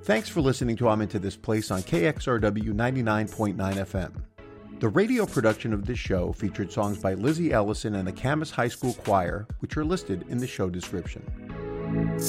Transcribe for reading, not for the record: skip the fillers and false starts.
Thanks for listening to I'm Into This Place on KXRW 99.9 FM. The radio production of this show featured songs by Lizzie Ellison and the Camas High School Choir, which are listed in the show description.